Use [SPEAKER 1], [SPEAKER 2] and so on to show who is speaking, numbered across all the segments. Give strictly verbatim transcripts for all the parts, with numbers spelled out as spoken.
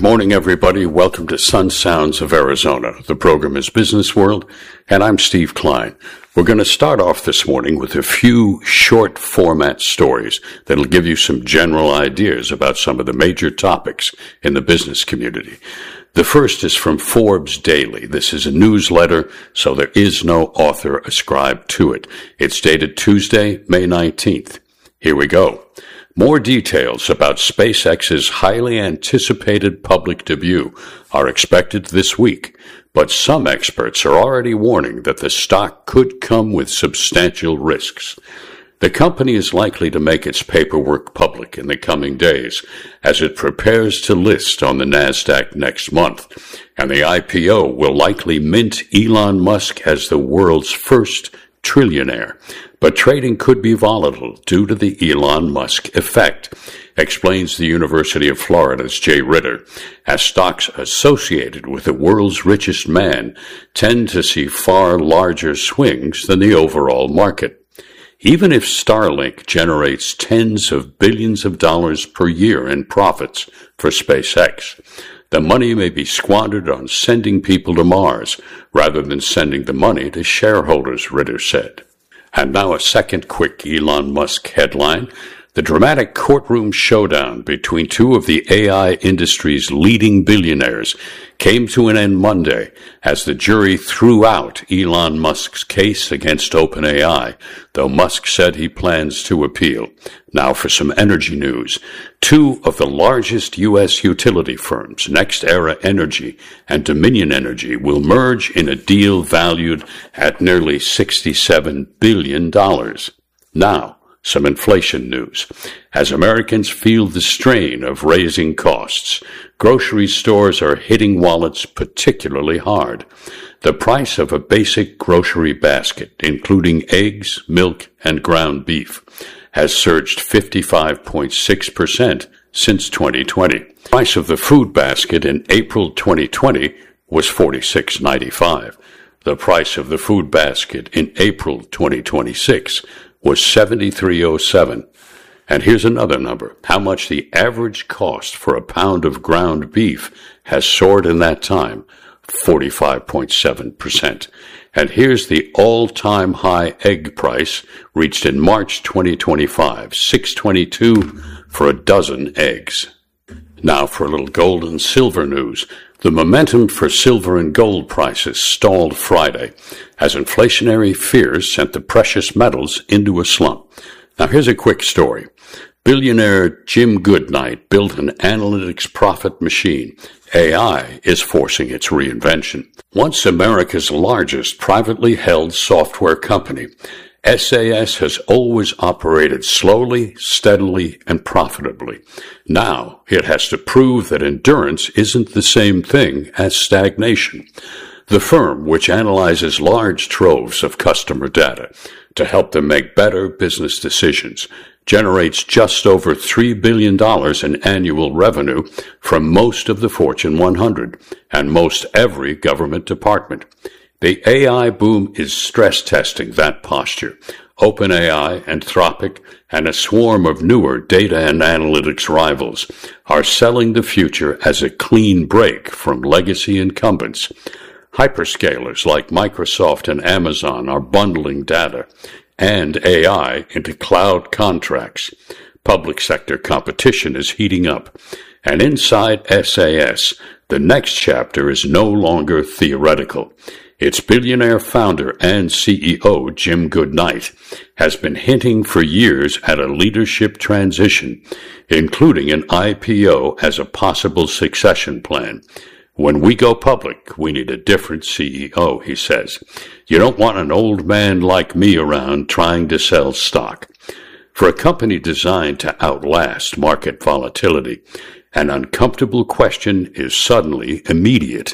[SPEAKER 1] Good morning, everybody. Welcome to Sun Sounds of Arizona. The program is Business World, and I'm Steve Klein. We're going to start off this morning with a few short format stories that'll give you some general ideas about some of the major topics in the business community. The first is from Forbes Daily. This is a newsletter, so there is no author ascribed to it. It's dated Tuesday, May nineteenth. Here we go. More details about SpaceX's highly anticipated public debut are expected this week, but some experts are already warning that the stock could come with substantial risks. The company is likely to make its paperwork public in the coming days as it prepares to list on the NASDAQ next month, and the I P O will likely mint Elon Musk as the world's first trillionaire. But trading could be volatile due to the Elon Musk effect, explains the University of Florida's Jay Ritter, as stocks associated with the world's richest man tend to see far larger swings than the overall market. Even if Starlink generates tens of billions of dollars per year in profits for SpaceX, the money may be squandered on sending people to Mars rather than sending the money to shareholders, Ritter said. And now a second quick Elon Musk headline. The dramatic courtroom showdown between two of the A I industry's leading billionaires came to an end Monday as the jury threw out Elon Musk's case against OpenAI, though Musk said he plans to appeal. Now for some energy news. Two of the largest U S utility firms, NextEra Energy and Dominion Energy, will merge in a deal valued at nearly sixty-seven billion dollars. Now, some inflation news. As Americans feel the strain of raising costs, grocery stores are hitting wallets particularly hard. The price of a basic grocery basket, including eggs, milk, and ground beef, has surged fifty-five point six percent since twenty twenty. The price of the food basket in April twenty twenty was forty-six ninety-five. The price of the food basket in April twenty twenty-six was seventy-three oh seven. And here's another number. How much the average cost for a pound of ground beef has soared in that time? forty-five point seven percent. And here's the all-time high egg price reached in March twenty twenty-five, six twenty-two for a dozen eggs. Now for a little gold and silver news. The momentum for silver and gold prices stalled Friday as inflationary fears sent the precious metals into a slump. Now here's a quick story. Billionaire Jim Goodnight built an analytics profit machine. A I is forcing its reinvention. Once America's largest privately held software company, S A S has always operated slowly, steadily, and profitably. Now it has to prove that endurance isn't the same thing as stagnation. The firm, which analyzes large troves of customer data to help them make better business decisions, generates just over three billion dollars in annual revenue from most of the Fortune one hundred and most every government department. The A I boom is stress testing that posture. OpenAI, Anthropic, and a swarm of newer data and analytics rivals are selling the future as a clean break from legacy incumbents. Hyperscalers like Microsoft and Amazon are bundling data and A I into cloud contracts. Public sector competition is heating up. And inside S A S, the next chapter is no longer theoretical. Its billionaire founder and C E O, Jim Goodnight, has been hinting for years at a leadership transition, including an I P O as a possible succession plan. When we go public, we need a different C E O, he says. You don't want an old man like me around trying to sell stock. For a company designed to outlast market volatility, an uncomfortable question is suddenly immediate.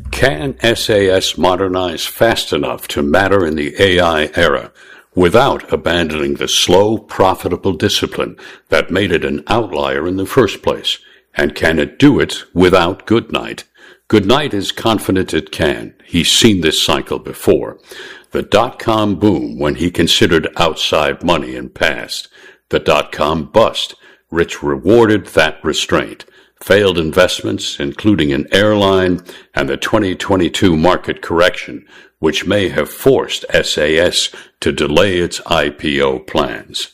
[SPEAKER 1] Can S A S modernize fast enough to matter in the A I era without abandoning the slow, profitable discipline that made it an outlier in the first place? And can it do it without Goodnight? Goodnight is confident it can. He's seen this cycle before. The dot-com boom when he considered outside money in past. The dot-com bust, which rewarded that restraint. failed investments, including an airline, and the twenty twenty-two market correction, which may have forced S A S to delay its I P O plans.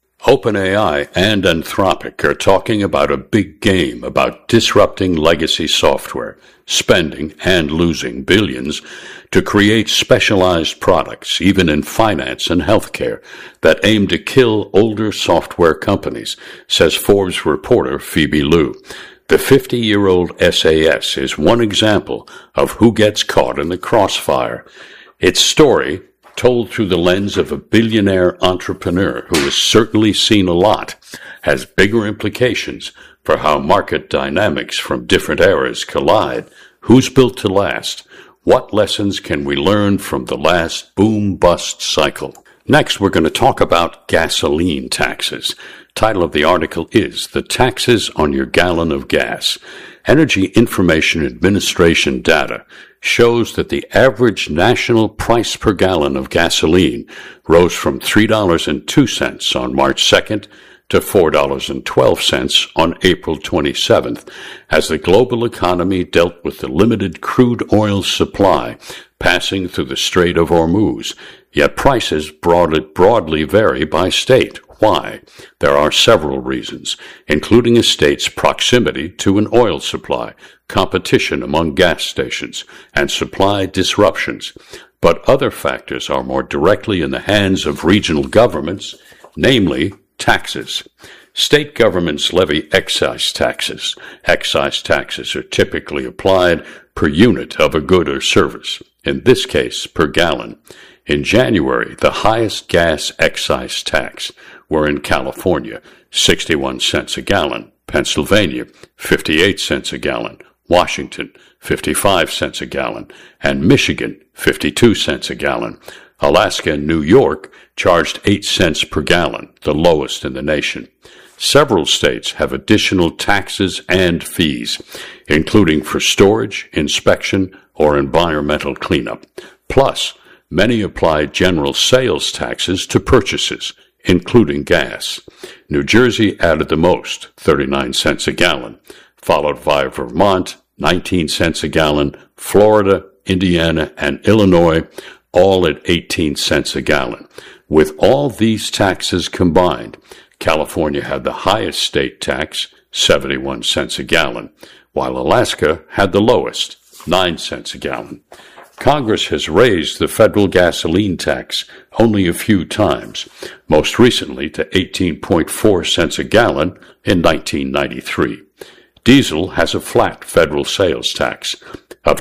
[SPEAKER 1] OpenAI and Anthropic are talking about a big game about disrupting legacy software, spending and losing billions to create specialized products, even in finance and healthcare, that aim to kill older software companies, says Forbes reporter Phoebe Liu. The fifty-year-old S A S is one example of who gets caught in the crossfire. Its story, told through the lens of a billionaire entrepreneur who has certainly seen a lot, has bigger implications for how market dynamics from different eras collide. Who's built to last? What lessons can we learn from the last boom-bust cycle? Next, we're going to talk about gasoline taxes. Title of the article is The Taxes on Your Gallon of Gas. Energy Information Administration data shows that the average national price per gallon of gasoline rose from three dollars and two cents on March second to four dollars and twelve cents on April twenty-seventh, as the global economy dealt with the limited crude oil supply passing through the Strait of Hormuz. Yet prices broadly, broadly vary by state. Why? There are several reasons, including a state's proximity to an oil supply, competition among gas stations, and supply disruptions. But other factors are more directly in the hands of regional governments, namely taxes. State governments levy excise taxes. Excise taxes are typically applied per unit of a good or service, in this case per gallon. In January, the highest gas excise tax were in California, sixty-one cents a gallon, Pennsylvania, fifty-eight cents a gallon, Washington, fifty-five cents a gallon, and Michigan, fifty-two cents a gallon. Alaska and New York charged eight cents per gallon, the lowest in the nation. Several states have additional taxes and fees, including for storage, inspection, or environmental cleanup. Plus, many apply general sales taxes to purchases, including gas. New Jersey added the most, thirty-nine cents a gallon, followed by Vermont, nineteen cents a gallon, Florida, Indiana, and Illinois, all at eighteen cents a gallon. With all these taxes combined, California had the highest state tax, seventy-one cents a gallon, while Alaska had the lowest, nine cents a gallon. Congress has raised the federal gasoline tax only a few times, most recently to eighteen point four cents a gallon in nineteen ninety-three. Diesel has a flat federal sales tax of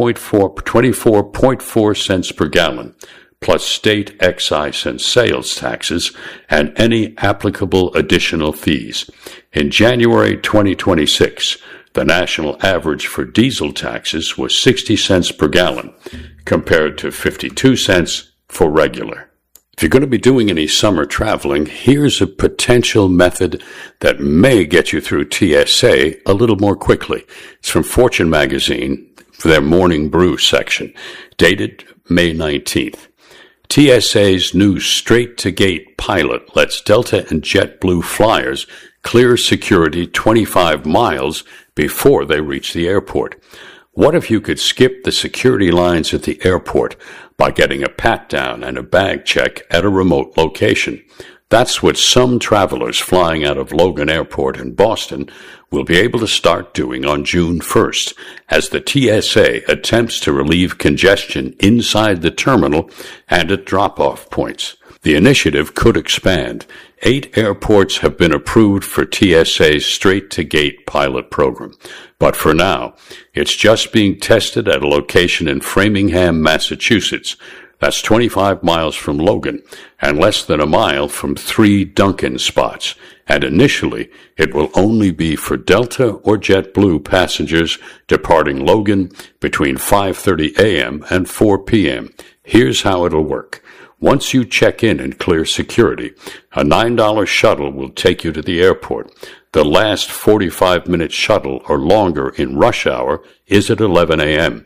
[SPEAKER 1] twenty-four point four cents per gallon, plus state excise and sales taxes and any applicable additional fees. In January twenty twenty-six, the national average for diesel taxes was sixty cents per gallon, compared to fifty-two cents for regular. If you're going to be doing any summer traveling, here's a potential method that may get you through T S A a little more quickly. It's from Fortune magazine, for their Morning Brew section, dated May nineteenth. T S A's new straight-to-gate pilot lets Delta and JetBlue flyers clear security twenty-five miles before they reach the airport. What if you could skip the security lines at the airport by getting a pat-down and a bag check at a remote location? That's what some travelers flying out of Logan Airport in Boston will be able to start doing on June first, as the T S A attempts to relieve congestion inside the terminal and at drop-off points. The initiative could expand. Eight airports have been approved for T S A's straight-to-gate pilot program. But for now, it's just being tested at a location in Framingham, Massachusetts. That's twenty-five miles from Logan and less than a mile from three Dunkin' spots. And initially, it will only be for Delta or JetBlue passengers departing Logan between five thirty a.m. and four p.m. Here's how it'll work. Once you check in and clear security, a nine dollar shuttle will take you to the airport. The last forty-five minute shuttle or longer in rush hour is at eleven a.m.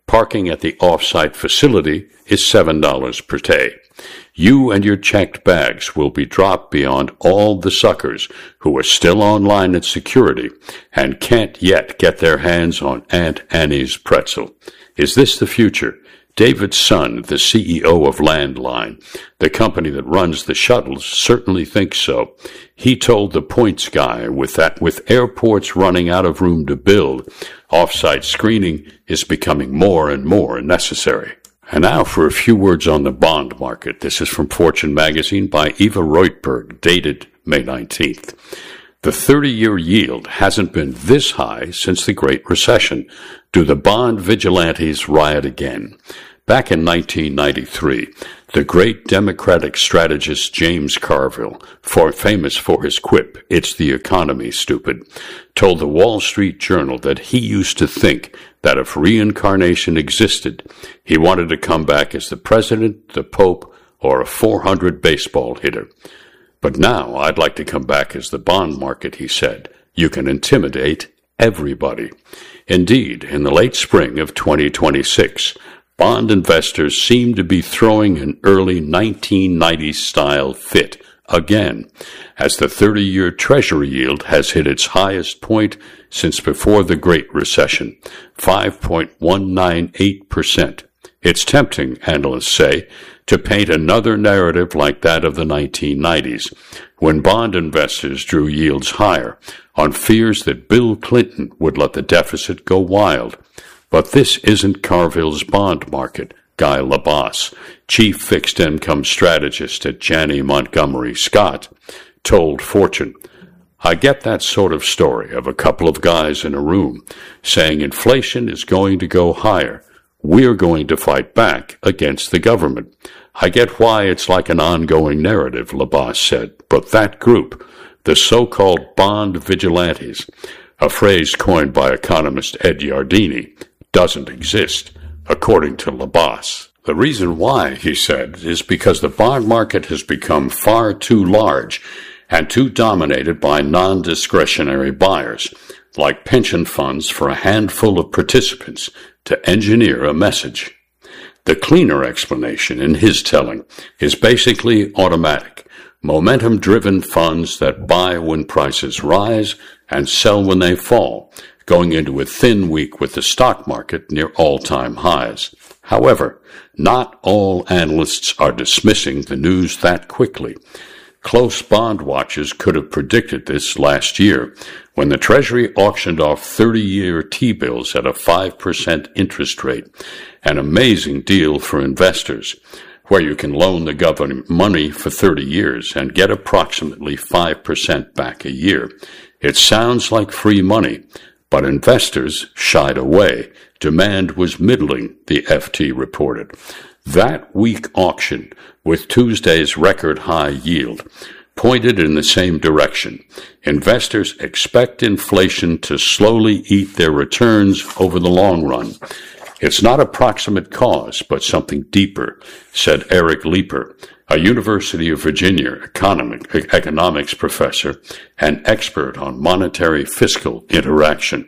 [SPEAKER 1] Parking at the off-site facility is seven dollars per day. You and your checked bags will be dropped beyond all the suckers who are still online at security and can't yet get their hands on Aunt Annie's pretzel. Is this the future? David Sun, the C E O of Landline, the company that runs the shuttles, certainly thinks so. He told the Points guy with that with airports running out of room to build, off-site screening is becoming more and more necessary. And now for a few words on the bond market. This is from Fortune magazine by Eva Reutberg, dated May nineteenth. The thirty-year yield hasn't been this high since the Great Recession. Do the bond vigilantes riot again? Back in nineteen ninety-three, the great Democratic strategist James Carville, for famous for his quip, "It's the economy, stupid," told the Wall Street Journal that he used to think that if reincarnation existed, he wanted to come back as the president, the pope, or a four hundred baseball hitter. But now I'd like to come back as the bond market, he said. You can intimidate everybody. Indeed, in the late spring of twenty twenty-six, bond investors seem to be throwing an early nineteen nineties-style fit again, as the thirty-year Treasury yield has hit its highest point since before the Great Recession, five point one nine eight percent. It's tempting, analysts say, to paint another narrative like that of the nineteen nineties, when bond investors drew yields higher on fears that Bill Clinton would let the deficit go wild. But this isn't Carville's bond market. Guy Labas, chief fixed income strategist at Janney Montgomery Scott, told Fortune, "I get that sort of story of a couple of guys in a room saying inflation is going to go higher. We're going to fight back against the government. I get why it's like an ongoing narrative," Labas said, but that group, the so-called bond vigilantes, a phrase coined by economist Ed Yardeni, doesn't exist, according to Labas. The reason why, he said, is because the bond market has become far too large and too dominated by non-discretionary buyers, like pension funds for a handful of participants to engineer a message. The cleaner explanation, in his telling, is basically automatic. Momentum-driven funds that buy when prices rise and sell when they fall, going into a thin week with the stock market near all-time highs. However, not all analysts are dismissing the news that quickly. Close bond watchers could have predicted this last year, when the Treasury auctioned off thirty-year T-bills at a five percent interest rate, an amazing deal for investors, where you can loan the government money for thirty years and get approximately five percent back a year. It sounds like free money, but investors shied away. Demand was middling, the F T reported. That weak auction, with Tuesday's record high yield, pointed in the same direction. Investors expect inflation to slowly eat their returns over the long run. It's not a proximate cause, but something deeper, said Eric Leeper, a University of Virginia economic, economics professor and expert on monetary fiscal interaction.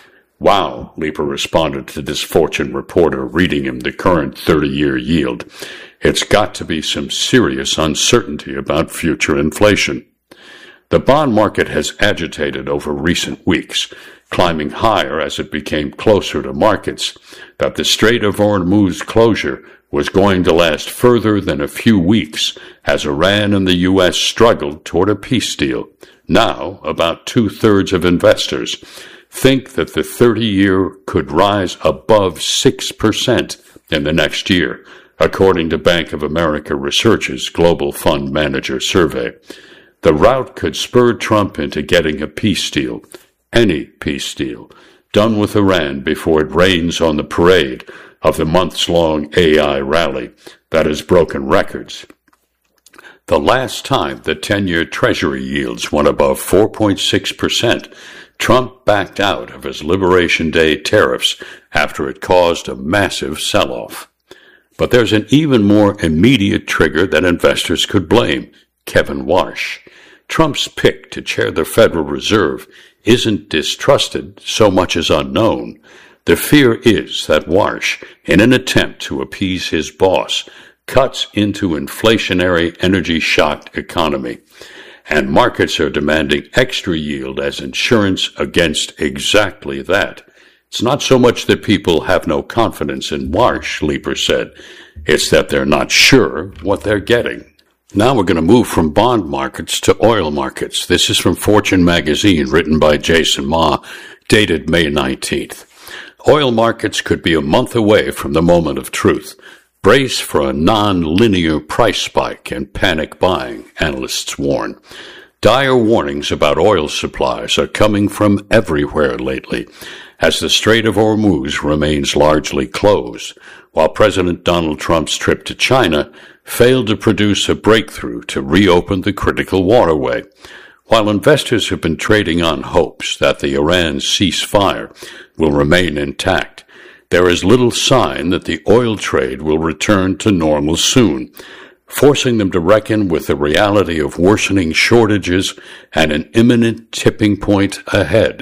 [SPEAKER 1] Wow, Leeper responded to this Fortune reporter reading him the current thirty-year yield. It's got to be some serious uncertainty about future inflation. The bond market has agitated over recent weeks, climbing higher as it became closer to markets that the Strait of Hormuz closure was going to last further than a few weeks as Iran and the U S struggled toward a peace deal. Now, about two-thirds of investors think that the thirty-year could rise above six percent in the next year, according to Bank of America Research's Global Fund Manager Survey. The rout could spur Trump into getting a peace deal, any peace deal, done with Iran before it rains on the parade of the months-long A I rally that has broken records. The last time the ten-year Treasury yields went above four point six percent, Trump backed out of his Liberation Day tariffs after it caused a massive sell-off. But there's an even more immediate trigger that investors could blame: Kevin Warsh. Trump's pick to chair the Federal Reserve isn't distrusted so much as unknown. The fear is that Warsh, in an attempt to appease his boss, cuts into inflationary, energy-shocked economy, and markets are demanding extra yield as insurance against exactly that. It's not so much that people have no confidence in Warsh, Leeper said. It's that they're not sure what they're getting. Now we're going to move from bond markets to oil markets. This is from Fortune magazine, written by Jason Ma, dated May nineteenth. Oil markets could be a month away from the moment of truth. Brace for a non-linear price spike and panic buying, analysts warn. Dire warnings about oil supplies are coming from everywhere lately, as the Strait of Hormuz remains largely closed, while President Donald Trump's trip to China failed to produce a breakthrough to reopen the critical waterway. While investors have been trading on hopes that the Iran ceasefire will remain intact, there is little sign that the oil trade will return to normal soon, forcing them to reckon with the reality of worsening shortages and an imminent tipping point ahead.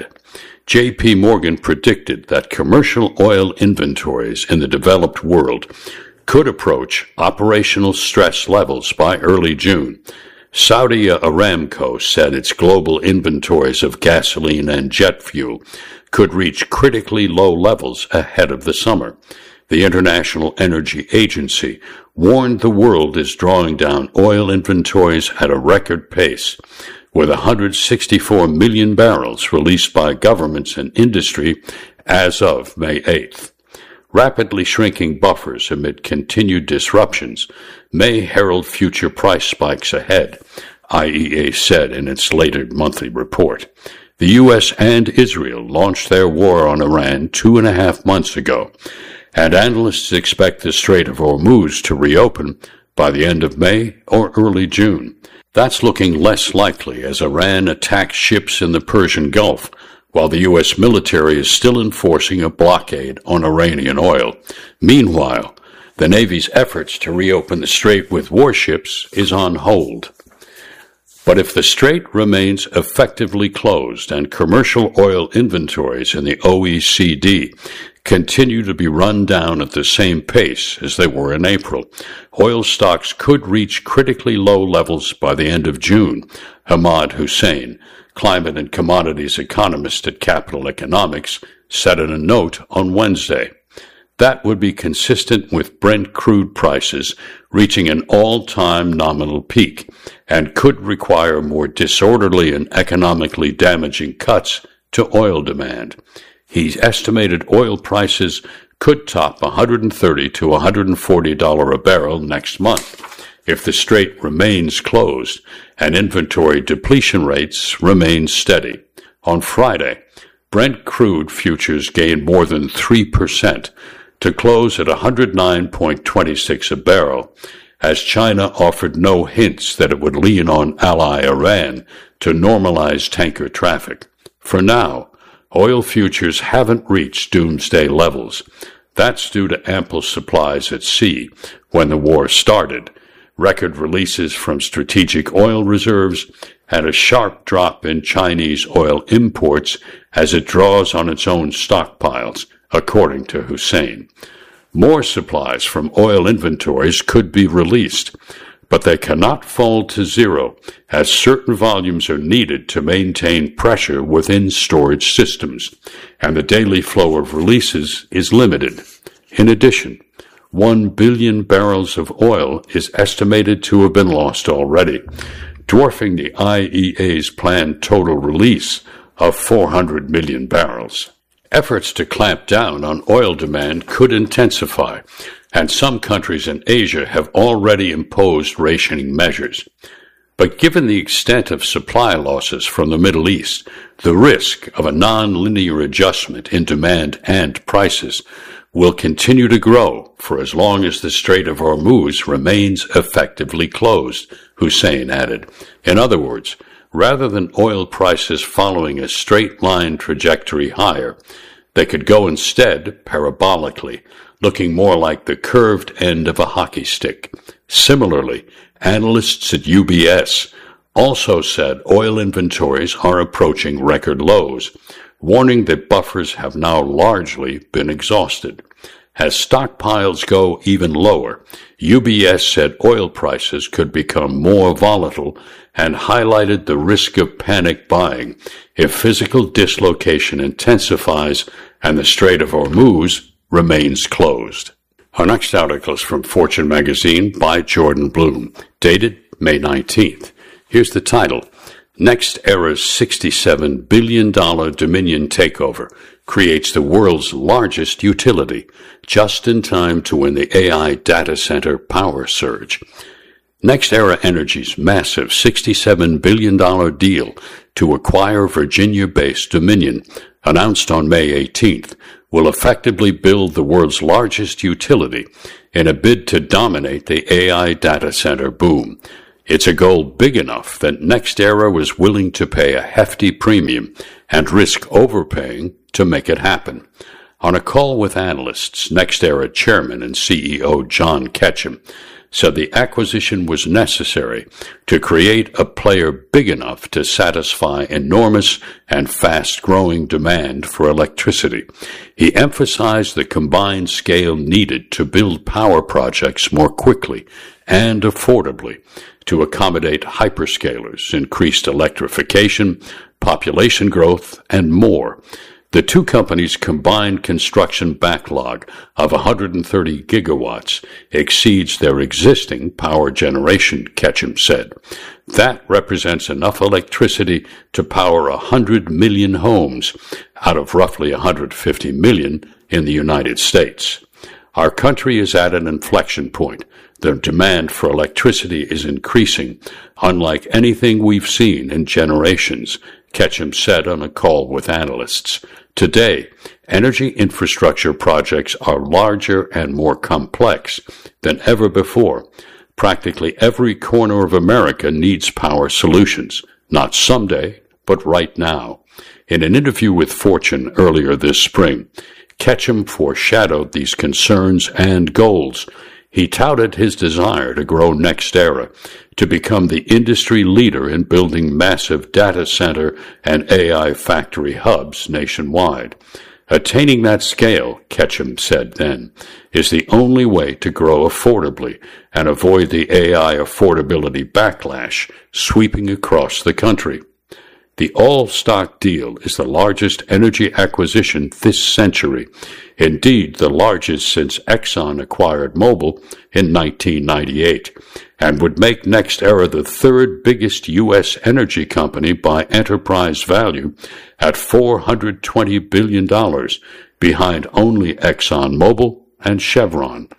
[SPEAKER 1] J P Morgan predicted that commercial oil inventories in the developed world could approach operational stress levels by early June. Saudi Aramco said its global inventories of gasoline and jet fuel could reach critically low levels ahead of the summer. The International Energy Agency warned the world is drawing down oil inventories at a record pace, with one hundred sixty-four million barrels released by governments and industry as of May eighth. Rapidly shrinking buffers amid continued disruptions may herald future price spikes ahead, I E A said in its later monthly report. The U S and Israel launched their war on Iran two and a half months ago, and analysts expect the Strait of Hormuz to reopen by the end of May or early June. That's looking less likely as Iran attacks ships in the Persian Gulf, while the U S military is still enforcing a blockade on Iranian oil. Meanwhile, the Navy's efforts to reopen the strait with warships is on hold. But if the strait remains effectively closed and commercial oil inventories in the O E C D continue to be run down at the same pace as they were in April, oil stocks could reach critically low levels by the end of June, Hamad Hussein, climate and commodities economist at Capital Economics, said in a note on Wednesday. That would be consistent with Brent crude prices reaching an all-time nominal peak and could require more disorderly and economically damaging cuts to oil demand. He's estimated oil prices could top one hundred thirty to one hundred forty dollars a barrel next month if the strait remains closed and inventory depletion rates remain steady. On Friday, Brent crude futures gained more than three percent to close at one hundred nine dollars and twenty cents a barrel, as China offered no hints that it would lean on ally Iran to normalize tanker traffic. For now, oil futures haven't reached doomsday levels. That's due to ample supplies at sea when the war started, record releases from strategic oil reserves, and a sharp drop in Chinese oil imports as it draws on its own stockpiles, according to Hussein. More supplies from oil inventories could be released, but they cannot fall to zero as certain volumes are needed to maintain pressure within storage systems, and the daily flow of releases is limited. In addition, one billion barrels of oil is estimated to have been lost already, dwarfing the I E A's planned total release of four hundred million barrels. Efforts to clamp down on oil demand could intensify, and some countries in Asia have already imposed rationing measures. But given the extent of supply losses from the Middle East, the risk of a non-linear adjustment in demand and prices will continue to grow for as long as the Strait of Hormuz remains effectively closed, Hussein added. In other words, rather than oil prices following a straight-line trajectory higher, they could go instead parabolically, looking more like the curved end of a hockey stick. Similarly, analysts at U B S also said oil inventories are approaching record lows, warning that buffers have now largely been exhausted. As stockpiles go even lower, U B S said oil prices could become more volatile and highlighted the risk of panic buying if physical dislocation intensifies and the Strait of Hormuz remains closed. Our next article is from Fortune magazine by Jordan Bloom, dated May nineteenth. Here's the title: NextEra's sixty-seven billion dollars Dominion takeover creates the world's largest utility, just in time to win the A I data center power surge. NextEra Energy's massive sixty-seven billion dollars deal to acquire Virginia-based Dominion, announced on May eighteenth, will effectively build the world's largest utility in a bid to dominate the A I data center boom. It's a goal big enough that NextEra was willing to pay a hefty premium and risk overpaying to make it happen. On a call with analysts, NextEra chairman and C E O John Ketchum said the acquisition was necessary to create a player big enough to satisfy enormous and fast-growing demand for electricity. He emphasized the combined scale needed to build power projects more quickly and affordably to accommodate hyperscalers, increased electrification, population growth, and more. The two companies' combined construction backlog of one hundred thirty gigawatts exceeds their existing power generation, Ketchum said. That represents enough electricity to power one hundred million homes out of roughly one hundred fifty million in the United States. Our country is at an inflection point. The demand for electricity is increasing, unlike anything we've seen in generations, Ketchum said on a call with analysts. Today, energy infrastructure projects are larger and more complex than ever before. Practically every corner of America needs power solutions, not someday, but right now. In an interview with Fortune earlier this spring, Ketchum foreshadowed these concerns and goals. He touted his desire to grow NextEra to become the industry leader in building massive data center and A I factory hubs nationwide. Attaining that scale, Ketchum said then, is the only way to grow affordably and avoid the A I affordability backlash sweeping across the country. The all-stock deal is the largest energy acquisition this century, indeed the largest since Exxon acquired Mobil in nineteen ninety-eight, and would make NextEra the third biggest U S energy company by enterprise value at four hundred twenty billion dollars, behind only ExxonMobil and Chevron.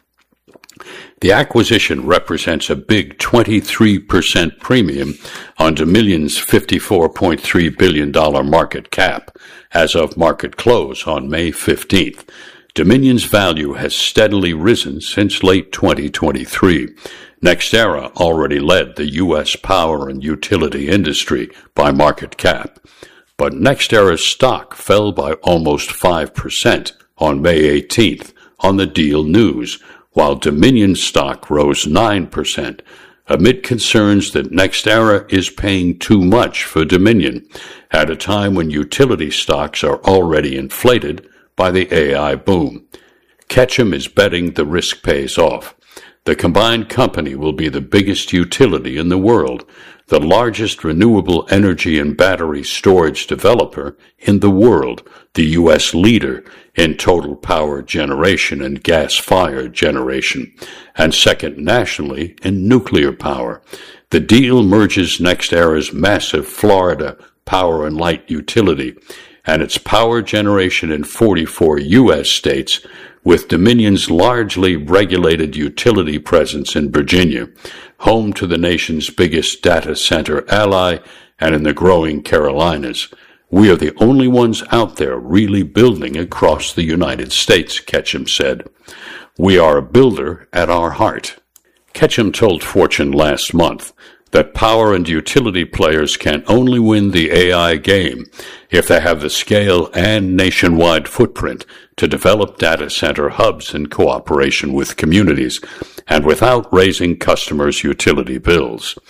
[SPEAKER 1] The acquisition represents a big twenty-three percent premium on Dominion's fifty-four point three billion dollars market cap as of market close on May fifteenth. Dominion's value has steadily risen since late twenty twenty-three. NextEra already led the U S power and utility industry by market cap, but NextEra's stock fell by almost five percent on May eighteenth on the deal news, while Dominion stock rose nine percent, amid concerns that NextEra is paying too much for Dominion, at a time when utility stocks are already inflated by the A I boom. Ketchum is betting the risk pays off. The combined company will be the biggest utility in the world, the largest renewable energy and battery storage developer in the world, the U S leader in total power generation and gas-fired generation, and second nationally in nuclear power. The deal merges NextEra's massive Florida power and light utility and its power generation in forty-four U S states with Dominion's largely regulated utility presence in Virginia, home to the nation's biggest data center ally, and in the growing Carolinas. We are the only ones out there really building across the United States, Ketchum said. We are a builder at our heart. Ketchum told Fortune last month that power and utility players can only win the A I game if they have the scale and nationwide footprint to develop data center hubs in cooperation with communities and without raising customers' utility bills.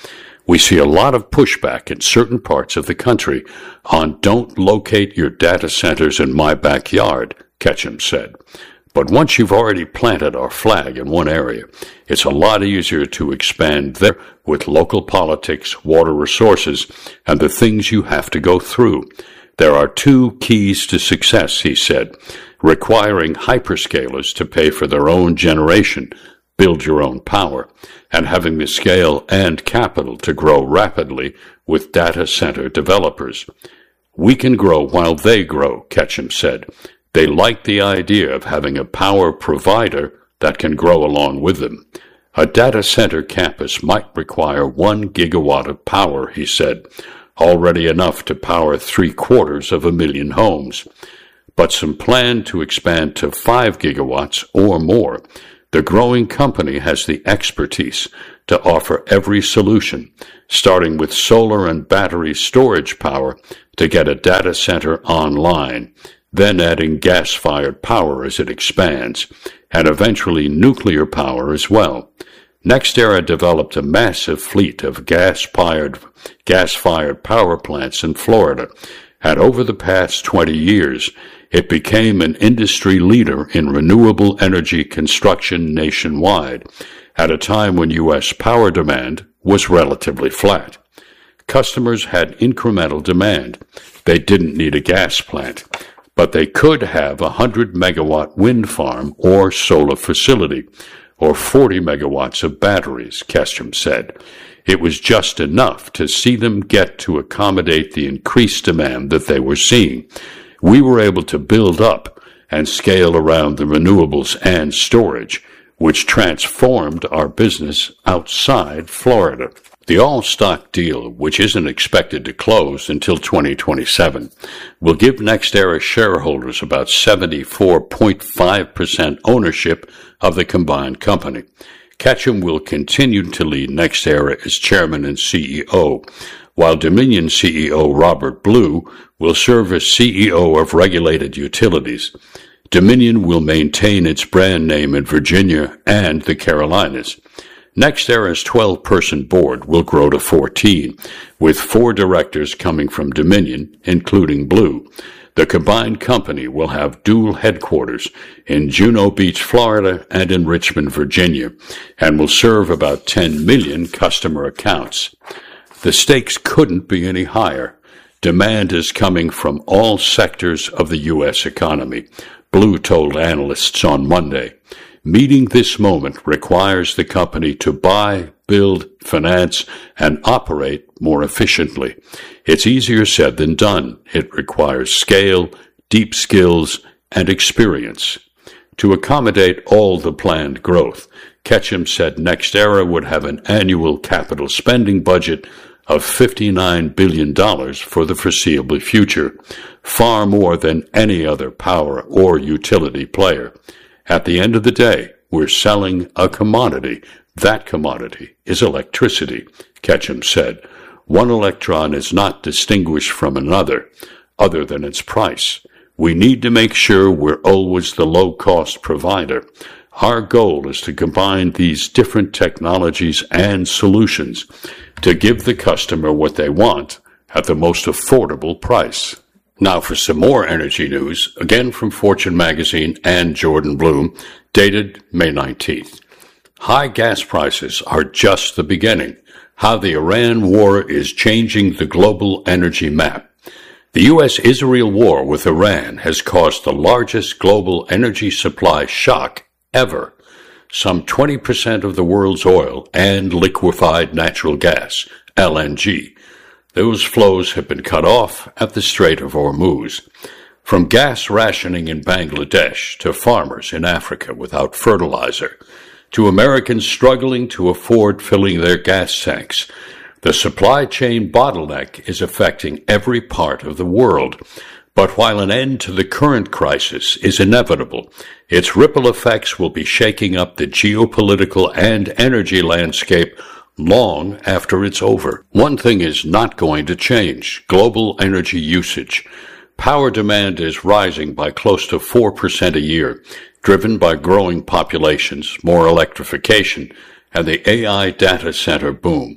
[SPEAKER 1] We see a lot of pushback in certain parts of the country on don't locate your data centers in my backyard, Ketchum said. But once you've already planted our flag in one area, it's a lot easier to expand there with local politics, water resources, and the things you have to go through. There are two keys to success, he said, requiring hyperscalers to pay for their own generation, build your own power, and having the scale and capital to grow rapidly with data center developers. We can grow while they grow, Ketchum said. They like the idea of having a power provider that can grow along with them. A data center campus might require one gigawatt of power, he said, already enough to power three quarters of a million homes. But some plan to expand to five gigawatts or more. The growing company has the expertise to offer every solution, starting with solar and battery storage power to get a data center online, then adding gas-fired power as it expands, and eventually nuclear power as well. NextEra developed a massive fleet of gas-fired, gas-fired power plants in Florida, and over the past twenty years, it became an industry leader in renewable energy construction nationwide, at a time when U S power demand was relatively flat. Customers had incremental demand. They didn't need a gas plant, but they could have a one hundred megawatt wind farm or solar facility, or forty megawatts of batteries, Ketchum said. It was just enough to see them get to accommodate the increased demand that they were seeing. We were able to build up and scale around the renewables and storage, which transformed our business outside Florida. The all-stock deal, which isn't expected to close until twenty twenty-seven, will give NextEra shareholders about seventy-four point five percent ownership of the combined company. Ketchum will continue to lead NextEra as chairman and C E O, while Dominion C E O Robert Blue will serve as C E O of Regulated Utilities. Dominion will maintain its brand name in Virginia and the Carolinas. NextEra's twelve-person board will grow to fourteen, with four directors coming from Dominion, including Blue. The combined company will have dual headquarters in Juno Beach, Florida, and in Richmond, Virginia, and will serve about ten million customer accounts. The stakes couldn't be any higher. Demand is coming from all sectors of the U S economy, Blue told analysts on Monday. Meeting this moment requires the company to buy, build, finance, and operate more efficiently. It's easier said than done. It requires scale, deep skills, and experience. To accommodate all the planned growth, Ketchum said NextEra would have an annual capital spending budget of fifty-nine billion dollars for the foreseeable future, far more than any other power or utility player. At the end of the day, we're selling a commodity. That commodity is electricity, Ketchum said. One electron is not distinguished from another, other than its price. We need to make sure we're always the low-cost provider. Our goal is to combine these different technologies and solutions to give the customer what they want at the most affordable price. Now for some more energy news, again from Fortune magazine and Jordan Bloom, dated May nineteenth. High gas prices are just the beginning. How the Iran war is changing the global energy map. The U S Israel war with Iran has caused the largest global energy supply shock ever. Some twenty percent of the world's oil and liquefied natural gas, L N G, those flows have been cut off at the Strait of Hormuz. From gas rationing in Bangladesh to farmers in Africa without fertilizer, to Americans struggling to afford filling their gas tanks, the supply chain bottleneck is affecting every part of the world. But while an end to the current crisis is inevitable, its ripple effects will be shaking up the geopolitical and energy landscape long after it's over. One thing is not going to change: global energy usage. Power demand is rising by close to four percent a year, driven by growing populations, more electrification, and the A I data center boom.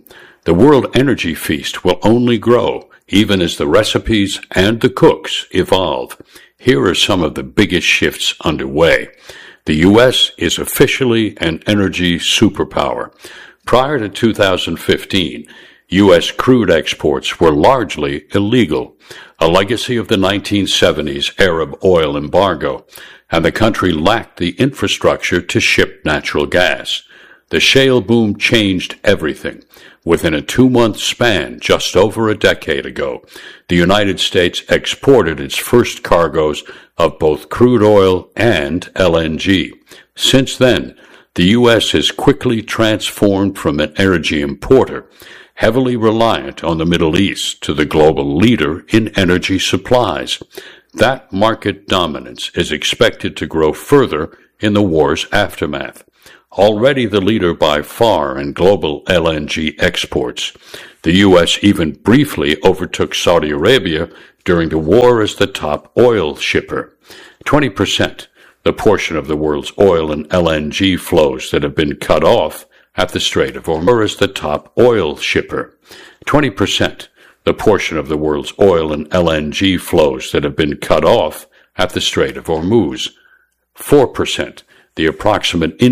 [SPEAKER 1] The world energy feast will only grow, even as the recipes and the cooks evolve. Here are some of the biggest shifts underway. The U S is officially an energy superpower. Prior to two thousand fifteen, U S crude exports were largely illegal, a legacy of the nineteen seventies Arab oil embargo, and the country lacked the infrastructure to ship natural gas. The shale boom changed everything. Within a two-month span, just over a decade ago, the United States exported its first cargoes of both crude oil and L N G. Since then, the U S has quickly transformed from an energy importer, heavily reliant on the Middle East, to the global leader in energy supplies. That market dominance is expected to grow further in the war's aftermath. Already the leader by far in global L N G exports, the U S even briefly overtook Saudi Arabia during the war as the top oil shipper. twenty percent, the portion of the world's oil and L N G flows that have been cut off at the Strait of Hormuz as the top oil shipper. twenty percent, the portion of the world's oil and L N G flows that have been cut off at the Strait of Hormuz. four percent, the approximate